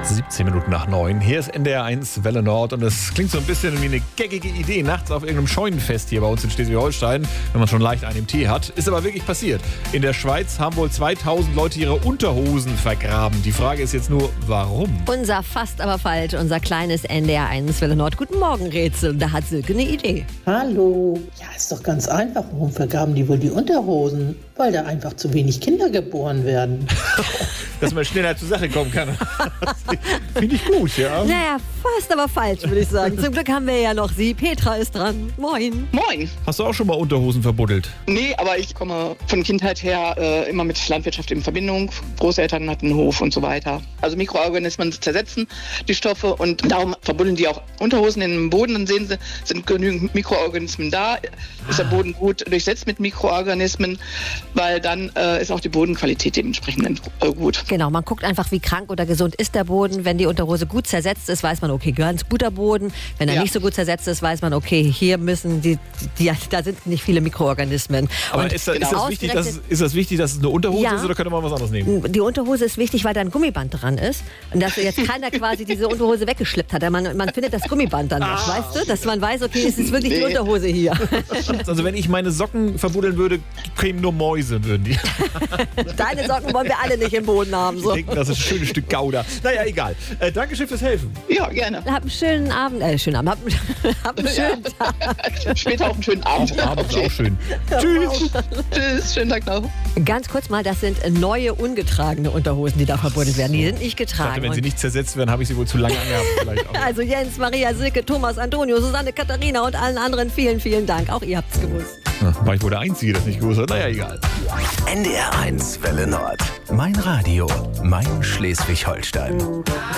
7:17. Hier ist NDR1 Welle Nord und es klingt so ein bisschen wie eine geckige Idee nachts auf irgendeinem Scheunenfest hier bei uns in Schleswig-Holstein, wenn man schon leicht einen im Tee hat. Ist aber wirklich passiert. In der Schweiz haben wohl 2000 Leute ihre Unterhosen vergraben. Die Frage ist jetzt nur, warum? Unser fast aber falsch, unser kleines NDR1 Welle Nord. Guten Morgen, Rätsel. Da hat Silke eine Idee. Hallo. Ja, ist doch ganz einfach. Warum vergraben die wohl die Unterhosen? Weil da einfach zu wenig Kinder geboren werden. Dass man schneller zur Sache kommen kann. Finde ich gut, ja. Naja, fast aber falsch, würde ich sagen. Zum Glück haben wir ja noch sie. Petra ist dran. Moin. Moin. Hast du auch schon mal Unterhosen verbuddelt? Nee, aber ich komme von Kindheit her immer mit Landwirtschaft in Verbindung. Großeltern hatten einen Hof und so weiter. Also Mikroorganismen zersetzen die Stoffe und darum verbuddeln die auch Unterhosen in den Boden. Dann sehen sie, sind genügend Mikroorganismen da. Ist der Boden gut durchsetzt mit Mikroorganismen, weil dann ist auch die Bodenqualität dementsprechend gut. Genau, man guckt einfach, wie krank oder gesund ist der Boden. Wenn die Unterhose gut zersetzt ist, weiß man, okay, ganz guter Boden. Wenn er nicht so gut zersetzt ist, weiß man, okay, hier müssen da sind nicht viele Mikroorganismen. Aber und ist das wichtig, dass es eine Unterhose ist oder könnte man was anderes nehmen? Die Unterhose ist wichtig, weil da ein Gummiband dran ist. Und dass jetzt keiner quasi diese Unterhose weggeschleppt hat. Man findet das Gummiband dann noch, weißt du? Dass man weiß, okay, es ist wirklich die Unterhose hier. Also wenn ich meine Socken verbuddeln würde, kämen nur Mäuse, würden die. Deine Socken wollen wir alle nicht im Boden haben. So. Ich denke, das ist ein schönes Stück Gouda. Naja, egal. Dankeschön fürs Helfen. Ja, gerne. Hab einen schönen Abend. Hab einen schönen Tag. Später auch einen schönen Abend. Abend ist auch schön. Tschüss. Tschüss, schönen Tag noch. Ganz kurz mal, das sind neue, ungetragene Unterhosen, die da verbuddelt werden. Die sind nicht Ich dachte, getragen. wenn sie nicht zersetzt werden, habe ich sie wohl zu lange angehabt. Vielleicht auch. Also Jens, Maria, Silke, Thomas, Antonio, Susanne, Katharina und allen anderen vielen, vielen Dank. Auch ihr habt's gewusst. War ich wohl der Einzige, das nicht gewusst hat? Naja, egal. NDR1 Welle Nord. Mein Radio, mein Schleswig-Holstein.